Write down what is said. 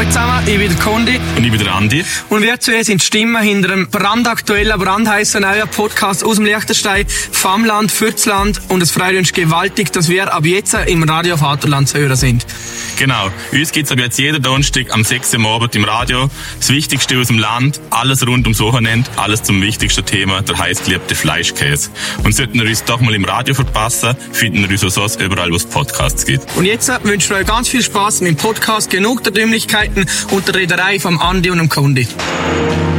Hallo zusammen, ich bin der Kondi. Und ich bin der Andi. Und wir zwei sind die Stimmen hinter einem brandaktuellen, brandheißen neuen Podcast aus dem Liechtenstein, vom Land, fürs Land. Und es freut uns gewaltig, dass wir ab jetzt im Radio Vaterland zu hören sind. Genau. Uns gibt's ab jetzt jeden Donnerstag am 6 Uhr am Abend im Radio. Das Wichtigste aus dem Land, alles rund ums Wochenende, alles zum wichtigsten Thema, der heißgeliebte Fleischkäse. Und sollten wir uns doch mal im Radio verpassen, finden wir uns auch sonst überall, wo es Podcasts gibt. Und jetzt wünschen wir euch ganz viel Spaß mit dem Podcast, genug der Dümmlichkeiten und der Rederei vom Andi und dem Kondi.